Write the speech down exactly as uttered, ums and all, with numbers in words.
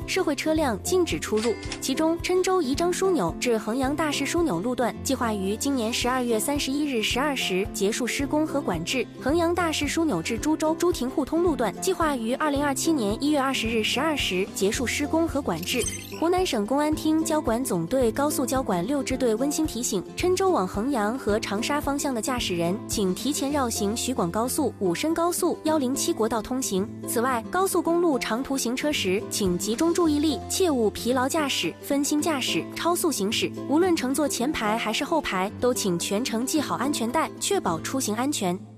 社会车辆禁止出入。其中，郴州宜章枢纽至衡阳大市枢纽路段计划于今年十二月三十一日十二时结束施工和管制；衡阳大市枢纽至株洲朱亭互通路段计划于二零二七年一月二十日十二时结束施工和管制。湖南省公安厅交管总队高速交管六支队温馨提醒：郴州往衡阳和长沙方向的驾驶人，请提前绕行徐广高速、武深高速、一零七国道通行。此外，高速公路长途行车时，请集中注意力，切勿疲劳驾驶、分心驾驶、超速行驶。无论乘坐前排还是后排，都请全程系好安全带，确保出行安全。